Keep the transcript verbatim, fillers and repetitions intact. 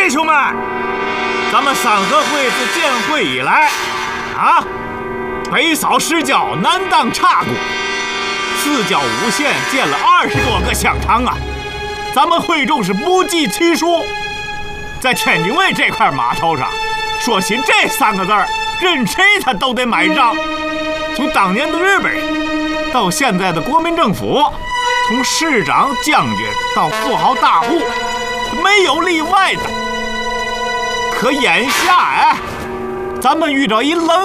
弟兄们，咱们三合会自建会以来，啊，北扫十郊，南荡岔谷，四郊五县建了二十多个香肠啊！咱们会众是不计其数。在天津卫这块码头上，说起这三个字儿，任谁他都得买账。从当年的日本人，到现在的国民政府，从市长、将军到富豪大户，没有例外的。可眼下哎，咱们遇到一冷